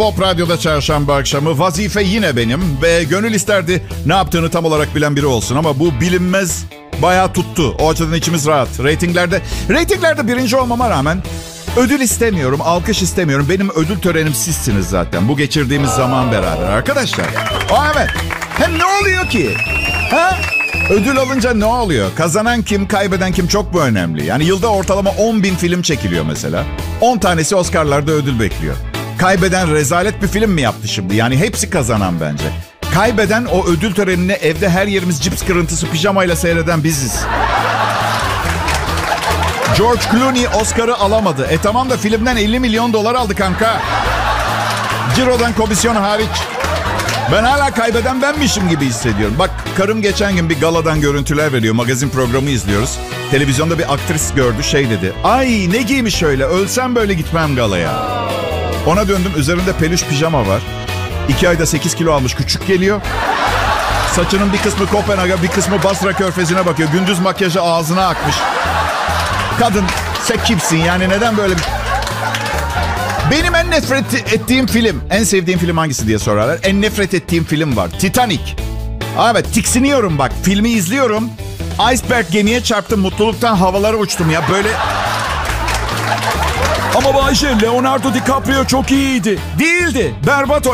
Pop Radyo'da çarşamba akşamı vazife yine benim ve gönül isterdi ne yaptığını tam olarak bilen biri olsun ama bu bilinmez bayağı tuttu. O açıdan içimiz rahat. Reytinglerde birinci olmama rağmen ödül istemiyorum, alkış istemiyorum. Benim ödül törenim sizsiniz zaten. Bu geçirdiğimiz zaman beraber arkadaşlar. Evet. Hem ne oluyor ki? Ha? Ödül alınca ne oluyor? Kazanan kim, kaybeden kim çok mu önemli? Yani yılda ortalama 10.000 film çekiliyor mesela. 10 tanesi Oscar'larda ödül bekliyor. Kaybeden rezalet bir film mi yaptı şimdi? Yani hepsi kazanan bence. Kaybeden o ödül törenini evde her yerimiz cips kırıntısı pijamayla seyreden biziz. George Clooney Oscar'ı alamadı. Tamam da filmden 50 milyon dolar aldı kanka. Ciro'dan komisyon hariç. Ben hala kaybeden benmişim gibi hissediyorum. Bak karım geçen gün bir galadan görüntüler veriyor. Magazin programı izliyoruz. Televizyonda bir aktris gördü şey dedi. Ay ne giymiş öyle, ölsem böyle gitmem galaya. Ona döndüm, üzerinde peluş pijama var. 2 ayda 8 kilo almış, küçük geliyor. Saçının bir kısmı Kopenhag'a, bir kısmı Basra Körfezi'ne bakıyor. Gündüz makyajı ağzına akmış. Kadın sen kimsin yani, neden böyle bir... Benim en nefret ettiğim film, en sevdiğim film hangisi diye sorarlar. En nefret ettiğim film var. Titanic. Evet, tiksiniyorum bak. Filmi izliyorum. Iceberg gemiye çarptı. Mutluluktan havalara uçtum ya. Böyle... Ama Bayşe, Leonardo DiCaprio çok iyiydi. Değildi. Berbat